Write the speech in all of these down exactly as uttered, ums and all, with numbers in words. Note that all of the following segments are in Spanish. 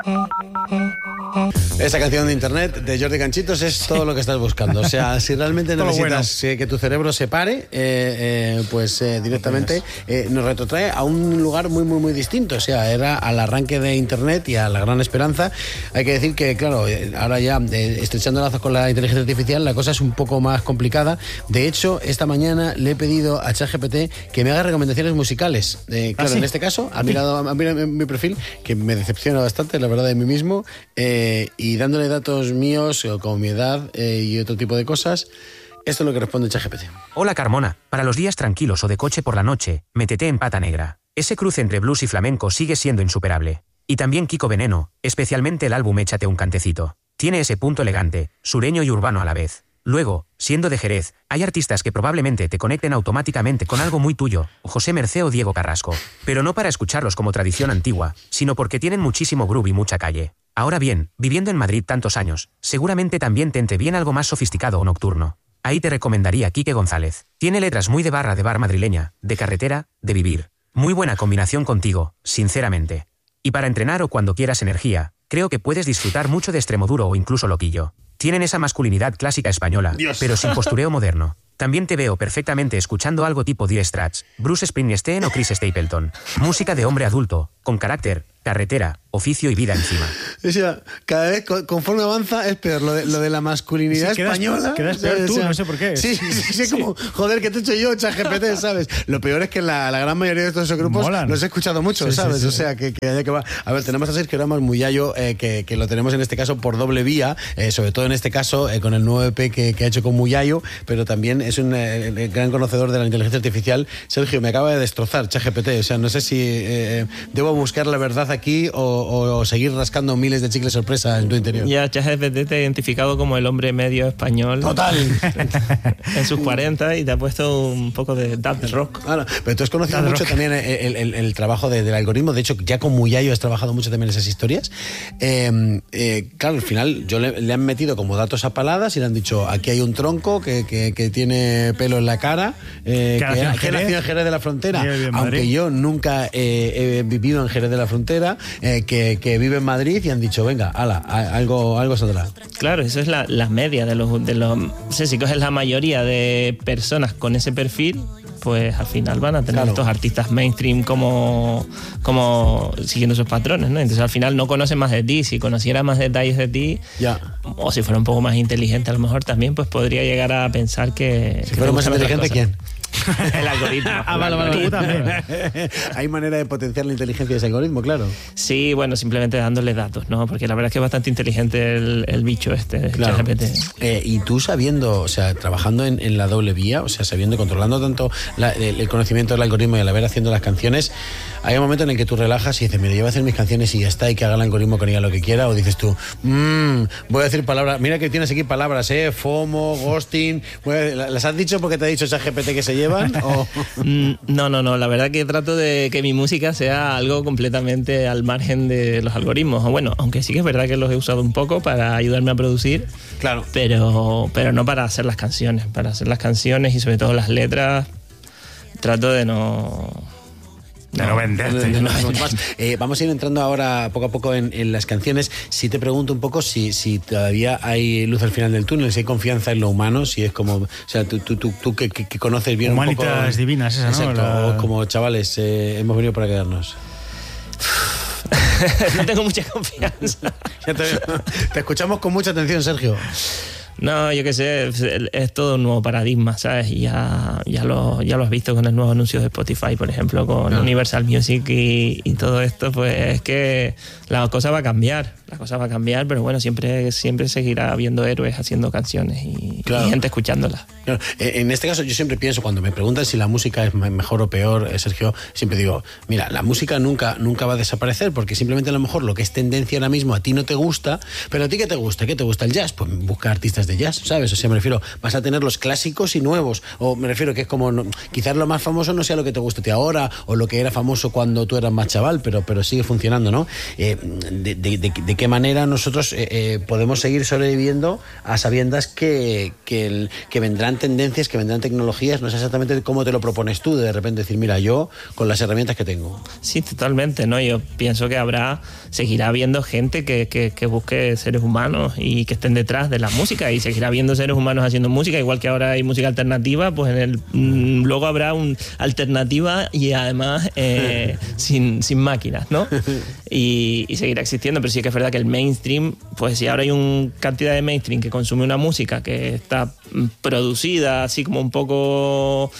Esa canción de internet de Jordi Canchitos es todo lo que estás buscando. O sea, si realmente necesitas bueno. que tu cerebro se pare, eh, eh, pues eh, directamente eh, nos retrotrae a un lugar muy, muy, muy distinto. O sea, era al arranque de internet y a la gran esperanza. Hay que decir que, claro, ahora ya eh, estrechando lazos con la inteligencia artificial, la cosa es un poco más complicada. De hecho, esta mañana le he pedido a ChatGPT que me haga recomendaciones musicales. Eh, claro, ¿Ah, sí? En este caso, ha mirado a mi, mi perfil, que me decepciona bastante, la verdad, de mí mismo, eh, y dándole datos míos, como mi edad eh, y otro tipo de cosas. Esto es lo que responde ChatGPT. Hola Carmona, para los días tranquilos o de coche por la noche, métete en Pata Negra. Ese cruce entre blues y flamenco sigue siendo insuperable. Y también Kiko Veneno, especialmente el álbum Échate un cantecito. Tiene ese punto elegante, sureño y urbano a la vez. Luego, siendo de Jerez, hay artistas que probablemente te conecten automáticamente con algo muy tuyo, José Mercé o Diego Carrasco. Pero no para escucharlos como tradición antigua, sino porque tienen muchísimo groove y mucha calle. Ahora bien, viviendo en Madrid tantos años, seguramente también te entre bien algo más sofisticado o nocturno. Ahí te recomendaría Quique González. Tiene letras muy de barra de bar madrileña, de carretera, de vivir. Muy buena combinación contigo, sinceramente. Y para entrenar o cuando quieras energía, creo que puedes disfrutar mucho de Extremoduro o incluso Loquillo. Tienen esa masculinidad clásica española, Dios. Pero sin postureo moderno. También te veo perfectamente escuchando algo tipo Dire Straits, Bruce Springsteen o Chris Stapleton. Música de hombre adulto, con carácter, carretera, oficio y vida encima. O sea, cada vez conforme avanza es peor lo de, lo de la masculinidad sí, quedas, española. Quedas peor tú, o sea, no sé por qué. Sí, sí, sí, sí, sí. Como, joder, ¿qué te he hecho yo, ChatGPT, sabes? Lo peor es que la, la gran mayoría de estos grupos Molan. los he escuchado mucho, sí, ¿sabes? Sí, sí. O sea, que, que, que va. A ver, tenemos a Sergio Ramos Muyayo, eh, que, que lo tenemos en este caso por doble vía, eh, sobre todo en este caso eh, con el nuevo E P que, que ha hecho con Muyayo, pero también es un eh, gran conocedor de la inteligencia artificial. Sergio, me acaba de destrozar ChatGPT, o sea, no sé si eh, debo buscar la verdad aquí o, o, o seguir rascando miles de chicles sorpresa en tu interior. Ya ChatGPT te ha identificado como el hombre medio español. Total. En sus cuarenta y te ha puesto un poco de dub rock. Claro, pero tú has conocido dub mucho rock. también el, el, el trabajo de, del algoritmo. De hecho, ya con Muyayo has trabajado mucho también esas historias. Eh, eh, claro, al final yo le, le han metido como datos a paladas y le han dicho, aquí hay un tronco que, que, que tiene pelo en la cara, eh, que, que nació en Jerez de la Frontera, aunque yo nunca eh, he vivido en Jerez de la Frontera, eh, que, que vive en Madrid, y han dicho, venga, ala, algo, algo saldrá. Claro, eso es la, la media de los, de los... No sé, si coges la mayoría de personas con ese perfil, pues al final van a tener claro. estos artistas mainstream como, como siguiendo sus patrones, ¿no? Entonces al final no conocen más de ti. Si conociera más detalles de ti, ya. o si fuera un poco más inteligente a lo mejor también, pues podría llegar a pensar que... Si fuera más inteligente, ¿quién? El algoritmo. Ah, vale, vale, tú también. Hay manera de potenciar la inteligencia de ese algoritmo, claro. Sí, bueno, simplemente dándole datos, ¿no? Porque la verdad es que es bastante inteligente el, el bicho este, claro. ChatGPT. Eh, y tú sabiendo, o sea, trabajando en, en la doble vía, o sea, sabiendo, controlando tanto la, el, el conocimiento del algoritmo y al haber haciendo las canciones, hay un momento en el que tú relajas y dices, mira, yo voy a hacer mis canciones y ya está, y que haga el algoritmo con ella lo que quiera, o dices tú, mmm, voy a decir palabras, mira que tienes aquí palabras, eh, FOMO, ghosting, a, ¿las has dicho porque te ha dicho ChatGPT que se llevan? ¿O? No, no, no, la verdad que trato de que mi música sea algo completamente al margen de los algoritmos. Bueno, aunque sí que es verdad que los he usado un poco para ayudarme a producir, claro, pero, pero no para hacer las canciones. Para hacer las canciones y sobre todo las letras, trato de no... De no venderte. No, no, no, no, eh, vamos a ir entrando ahora poco a poco en, en las canciones. Si te pregunto un poco si, si todavía hay luz al final del túnel, si hay confianza en lo humano, si es como, o sea, tú, tú, tú, tú que, que, que conoces bien Humanitas un poco... divinas, esa, exacto, ¿no? La... Como chavales, eh, hemos venido para quedarnos. No tengo mucha confianza. Ya te, te escuchamos con mucha atención, Sergio. No, yo qué sé, es todo un nuevo paradigma, ¿sabes? Y ya, ya, lo, ya lo has visto con el nuevo anuncio de Spotify, por ejemplo, con no. Universal Music y, y todo esto, pues es que la cosa va a cambiar, la cosa va a cambiar, pero bueno, siempre, siempre seguirá habiendo héroes haciendo canciones y, claro. y gente escuchándolas. Claro. En este caso yo siempre pienso, cuando me preguntan si la música es mejor o peor, Sergio, siempre digo, mira, la música nunca, nunca va a desaparecer, porque simplemente a lo mejor lo que es tendencia ahora mismo a ti no te gusta, pero a ti ¿qué te gusta? ¿Qué te gusta el jazz? Pues busca artistas artistas de jazz, ¿sabes? O sea, me refiero, vas a tener los clásicos y nuevos, o me refiero que es como, no, quizás lo más famoso no sea lo que te guste a ti ahora, o lo que era famoso cuando tú eras más chaval, pero, pero sigue funcionando, ¿no? Eh, de, de, de, de qué manera nosotros eh, eh, podemos seguir sobreviviendo a sabiendas que, que, el, que vendrán tendencias, que vendrán tecnologías, no sé exactamente cómo te lo propones tú, de repente decir, mira, yo con las herramientas que tengo. Sí, totalmente, ¿no? Yo pienso que habrá, seguirá habiendo gente que, que, que busque seres humanos y que estén detrás de la música, y seguirá habiendo seres humanos haciendo música, igual que ahora hay música alternativa, pues en el mmm, luego habrá un alternativa y además eh, sin, sin máquinas, ¿no? Y, y seguirá existiendo, pero sí que es verdad que el mainstream, pues si ahora hay una cantidad de mainstream que consume una música que está producida así como un poco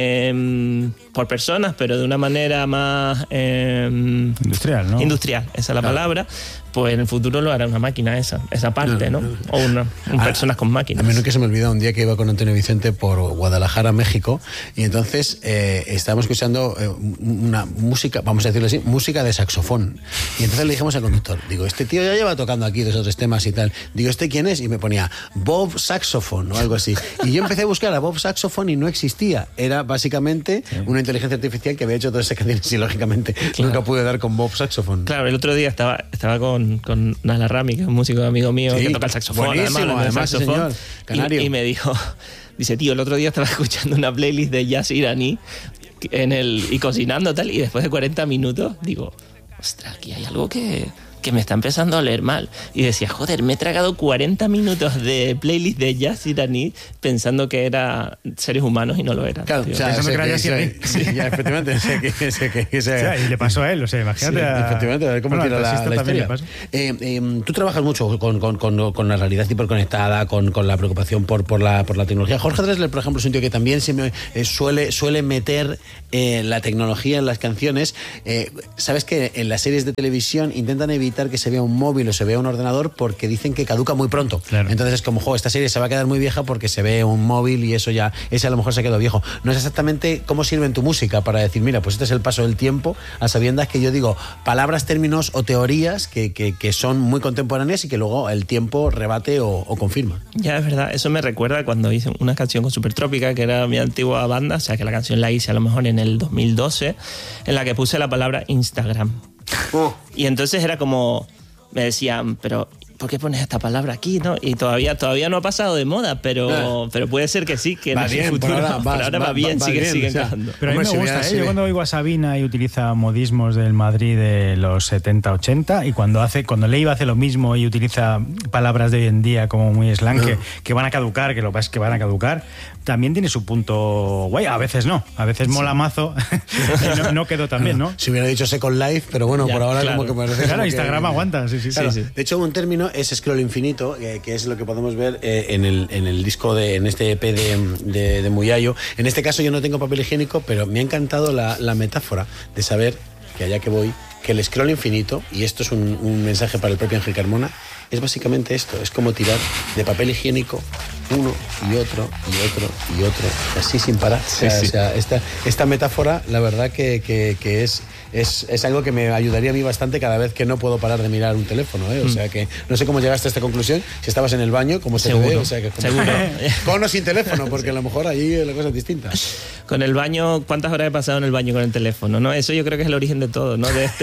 eh, por personas, pero de una manera más eh, industrial, ¿no? Industrial, esa es la claro. palabra. Pues en el futuro lo hará una máquina esa, esa parte, ¿no? O una, un personas con máquinas. A mí nunca se me olvida un día que iba con Antonio Vicente por Guadalajara, México, y entonces eh, estábamos escuchando eh, una música, vamos a decirlo así, música de saxofón. Y entonces le dijimos al conductor, digo, este tío ya lleva tocando aquí dos o tres temas y tal. Digo, ¿este quién es? Y me ponía Bob Saxophone o algo así. Y yo empecé a buscar a Bob Saxophone y no existía. Era básicamente sí. una inteligencia artificial que había hecho todas esas canciones y lógicamente claro. nunca pude dar con Bob Saxophone. Claro, el otro día estaba, estaba con con Nala Rami, que es un músico amigo mío sí, que toca el saxofón, además, además el saxofón, señor, canario. Y, y me dijo, dice, tío, el otro día estaba escuchando una playlist de jazz iraní en el, y cocinando tal, y después de cuarenta minutos digo, ostras, aquí hay algo que, que me está empezando a oler mal. Y decía, joder, me he tragado cuarenta minutos de playlist de jazz iraní pensando que era seres humanos y no lo eran. Claro, tío. O sea, pensando que era jazz iraní. Sí, ya, efectivamente. Sé que, sé que, sé. O sea, y le pasó a él, o sea, imagínate. Sí, a... Efectivamente, a ver cómo bueno, tira la, la historia. Eh, eh, tú trabajas mucho con, con, con, con la realidad hiperconectada, con, con la preocupación por, por, la, por la tecnología. Jorge Drexler, por ejemplo, es un tío que también se me, eh, suele, suele meter eh, la tecnología en las canciones. Eh, Sabes que en las series de televisión intentan evitar que se vea un móvil o se vea un ordenador porque dicen que caduca muy pronto. Claro. Entonces es como, jo, esta serie se va a quedar muy vieja porque se ve un móvil y eso ya, ese a lo mejor se quedó viejo. No es exactamente cómo sirve en tu música para decir, mira, pues este es el paso del tiempo, a sabiendas que yo digo palabras, términos o teorías que, que, que son muy contemporáneas y que luego el tiempo rebate o, o confirma. Ya, es verdad. Eso me recuerda cuando hice una canción con Supertrópica, que era mi antigua banda, o sea que la canción la hice a lo mejor en el dos mil doce, en la que puse la palabra Instagram. Oh. Y entonces era como... me decían, pero ¿por qué pones esta palabra aquí? ¿No? Y todavía, todavía no ha pasado de moda, pero, eh. pero puede ser que sí, que va en bien, el futuro por ahora, por vas, ahora va, va bien, va sigue, bien, sigue o sea, encajando. Pero a mí me gusta, ¿eh? Yo cuando oigo a Sabina y utiliza modismos del Madrid de los setenta ochenta, y cuando hace cuando Leiva hace lo mismo y utiliza palabras de hoy en día como muy slang, no. que, que van a caducar, que lo que pasa es que van a caducar, también tiene su punto guay. A veces no, a veces sí. mola mazo. no, no quedó tan bien, ¿no? Si hubiera dicho Second Life, pero bueno, ya, por ahora claro. como que me parece... Claro, Instagram que, aguanta, sí, sí, claro. sí, sí. De hecho, un término es scroll infinito, eh, que es lo que podemos ver eh, en, el, en el disco, de, en este E P de, de, de Muyayo. En este caso yo no tengo papel higiénico, pero me ha encantado la, la metáfora de saber, que allá que voy, que el scroll infinito, y esto es un, un mensaje para el propio Ángel Carmona, es básicamente esto, es como tirar de papel higiénico uno y otro y otro y otro, así sin parar. Sí, o sea, sí. O sea, esta, esta metáfora, la verdad que, que, que es, es, es algo que me ayudaría a mí bastante cada vez que no puedo parar de mirar un teléfono, ¿eh? O sea que no sé cómo llegaste a esta conclusión, si estabas en el baño, cómo se Seguro. ve, o sea que como, Seguro. Con o sin teléfono, porque a lo mejor allí la cosa es distinta. Con el baño, ¿cuántas horas he pasado en el baño con el teléfono? ¿No? Eso yo creo que es el origen de todo, ¿no? De este,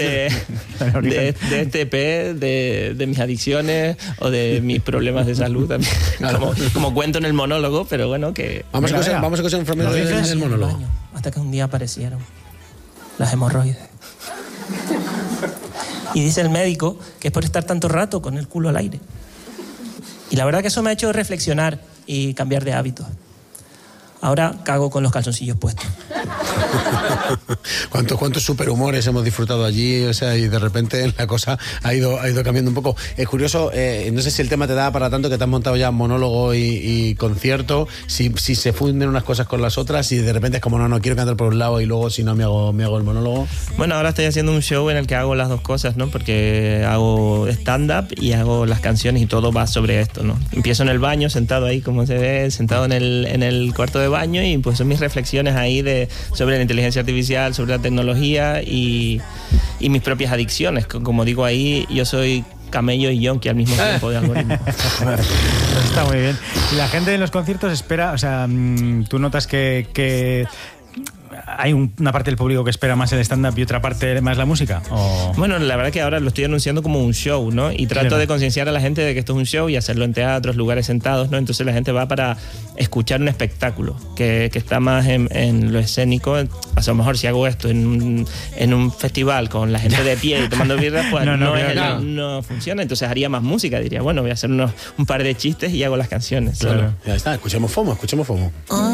de, de este E P, de, de mis adicciones o de mis problemas de salud también. Claro. Como, como cuento en el monólogo, pero bueno, que... Vamos Mira, a coser, vamos a coser un fragmento del de, monólogo. Baño, hasta que un día aparecieron las hemorroides. Y dice el médico que es por estar tanto rato con el culo al aire. Y la verdad que eso me ha hecho reflexionar y cambiar de hábitos. Ahora cago con los calzoncillos puestos. ¿Cuántos, cuántos superhumores hemos disfrutado allí? O sea, y de repente la cosa ha ido, ha ido cambiando un poco. Es curioso, eh, no sé si el tema te da para tanto que te has montado ya monólogo y, y concierto, si, si se funden unas cosas con las otras y de repente es como, no, no, quiero cantar por un lado y luego si no me hago, me hago el monólogo. Bueno, ahora estoy haciendo un show en el que hago las dos cosas, ¿no? Porque hago stand-up y hago las canciones y todo va sobre esto, ¿no? Empiezo en el baño, sentado ahí, como se ve, sentado en el, en el cuarto de baño, y pues son mis reflexiones ahí de, sobre la inteligencia artificial, sobre la tecnología y, y mis propias adicciones. Como digo ahí, yo soy camello y yonki al mismo tiempo de algoritmo. Está muy bien. Y la gente en los conciertos espera, o sea, tú notas que, que hay un, una parte del público que espera más el stand-up y otra parte más la música. ¿O? Bueno, la verdad que ahora lo estoy anunciando como un show, ¿no? Y trato claro. de concienciar a la gente de que esto es un show y hacerlo en teatros, lugares sentados, ¿no? Entonces la gente va para escuchar un espectáculo que, que está más en, en lo escénico. O sea, a lo mejor si hago esto en un, en un festival con la gente de pie y tomando birra, pues no, no, no, es claro. el, no funciona. Entonces haría más música, diría, bueno, voy a hacer unos, un par de chistes y hago las canciones. Claro. Ya está, escuchemos FOMO, escuchemos FOMO.